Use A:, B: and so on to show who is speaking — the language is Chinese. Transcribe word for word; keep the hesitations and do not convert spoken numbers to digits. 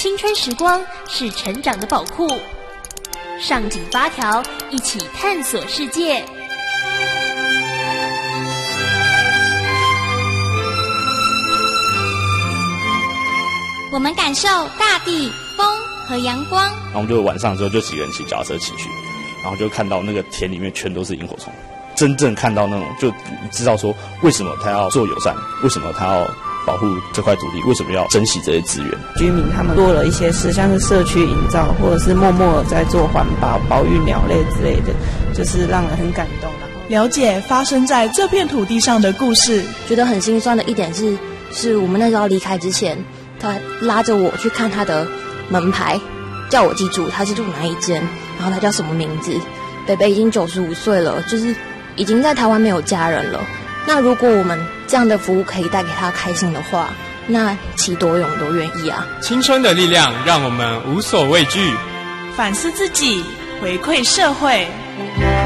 A: 青春时光是成长的宝库。上紧发条，一起探索世界。
B: 我们感受大地、风和阳光。
C: 然后我们就晚上之后就几个人骑脚踏车骑去，然后就看到那个田里面全都是萤火虫。真正看到那种，就你知道说为什么他要做友善，为什么他要保护这块土地，为什么要珍惜这些资源。
D: 居民他们做了一些事，像是社区营造，或者是默默在做环保、保育鸟类之类的，就是让人很感动。然后
E: 了解发生在这片土地上的故事。
F: 觉得很心酸的一点是，是我们那时候离开之前，他拉着我去看他的门牌，叫我记住他是住哪一间，然后他叫什么名字。北北已经九十五岁了，就是已经在台湾没有家人了。那如果我们这样的服务可以带给他开心的话，那其多勇都愿意啊。
G: 青春的力量让我们无所畏惧，
E: 反思自己，回馈社会。